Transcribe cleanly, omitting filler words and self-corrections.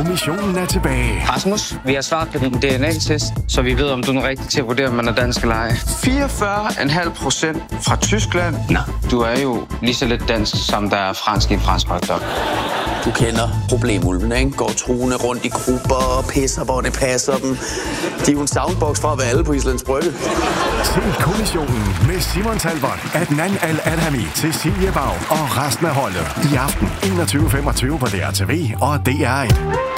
kommissionen er tilbage. Rasmus, vi har svaret på din DNA-test, så vi ved, om du er den rigtige til at vurdere, om man er dansk eller ej. 44,5% fra Tyskland. Nå, du er jo lige så lidt dansk, som der er fransk i en fransk hotdog. Du kender problemulvene, ikke? Går truende rundt i grupper og pisser, hvor det passer dem. De er jo en soundbox fra at være alle på Islands Brygge. Se kommissionen med Simon Talbot, Adnan Al-Adhami, Cecilie Bag og resten af holdet. I aften 21.25 på DRTV og DR1.